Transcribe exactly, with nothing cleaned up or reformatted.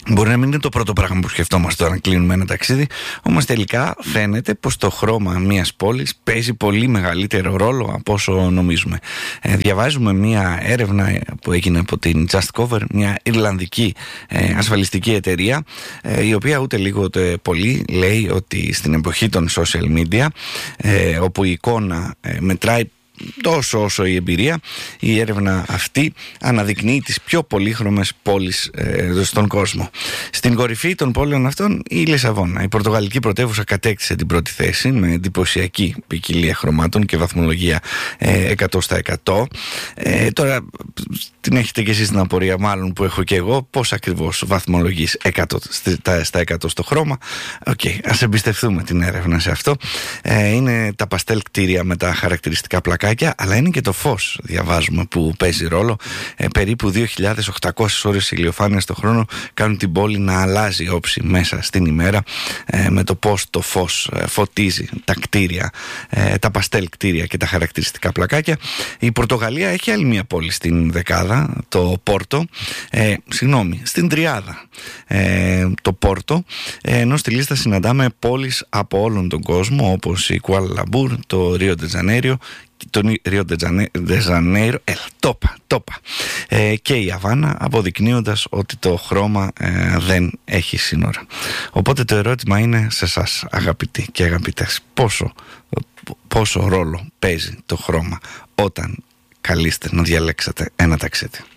Μπορεί να μην είναι το πρώτο πράγμα που σκεφτόμαστε τώρα να κλείνουμε ένα ταξίδι, όμως τελικά φαίνεται πως το χρώμα μιας πόλης παίζει πολύ μεγαλύτερο ρόλο από όσο νομίζουμε. Ε, διαβάζουμε μια έρευνα που έγινε από την Just Cover, μια Ιρλανδική ε, ασφαλιστική εταιρεία, ε, η οποία ούτε λίγο ούτε πολύ λέει ότι στην εποχή των social media, ε, όπου η εικόνα ε, μετράει τόσο όσο η εμπειρία, η έρευνα αυτή αναδεικνύει τις πιο πολύχρωμες πόλεις ε, στον κόσμο. Στην κορυφή των πόλεων αυτών η Λισαβόνα, η πορτογαλική πρωτεύουσα, κατέκτησε την πρώτη θέση με εντυπωσιακή ποικιλία χρωμάτων και βαθμολογία ε, εκατό τοις εκατό. Ε, τώρα την έχετε και εσείς την απορία, μάλλον που έχω και εγώ, πώς ακριβώς βαθμολογείς εκατό στα εκατό στο χρώμα. Οκ, okay, ας εμπιστευτούμε την έρευνα σε αυτό. Ε, είναι τα παστέλ κτίρια με τα χαρακτηριστικά πλακάκια, αλλά είναι και το φως, διαβάζουμε, που παίζει ρόλο. Ε, περίπου δύο χιλιάδες οκτακόσιες ώρες ηλιοφάνεια το χρόνο κάνουν την πόλη να αλλάζει όψη μέσα στην ημέρα, ε, με το πώς το φως ε, φωτίζει τα κτίρια, ε, τα παστέλ κτίρια και τα χαρακτηριστικά πλακάκια. Η Πορτογαλία έχει άλλη μια πόλη στην δεκάδα, το Πόρτο, ε, συγγνώμη, στην τριάδα, ε, το Πόρτο, ε, ενώ στη λίστα συναντάμε πόλεις από όλον τον κόσμο, όπως η Κουάλα Λαμπούρ, το Ρίο ντε Τζανέιρο, το Ρίο ντε Ζανέιρο, έλα, τόπα, τόπα, ε, και η Αβάνα, αποδεικνύοντας ότι το χρώμα ε, δεν έχει σύνορα. Οπότε το ερώτημα είναι σε εσάς, αγαπητοί και αγαπητές, πόσο, πόσο ρόλο παίζει το χρώμα όταν καλείστε να διαλέξετε ένα ταξίδι.